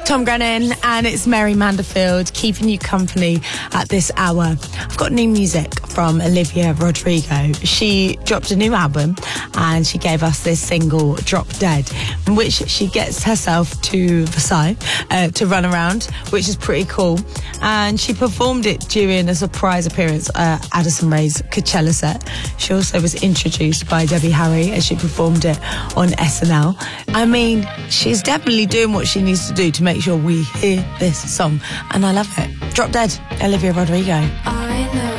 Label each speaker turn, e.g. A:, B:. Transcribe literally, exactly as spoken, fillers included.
A: Tom Grennan, and it's Mary Manderfield keeping you company at this hour. I've got new music from Olivia Rodrigo. She dropped a new album and she gave us this single, Drop Dead, in which she gets herself to Versailles uh, to run around, which is pretty cool. And she performed it during a surprise appearance at Addison Rae's Coachella set. She also was introduced by Debbie Harry as she performed it on S N L. I mean, she's definitely doing what she needs to do to make sure we hear this song, and I love it. Drop Dead, Olivia Rodrigo.
B: I know.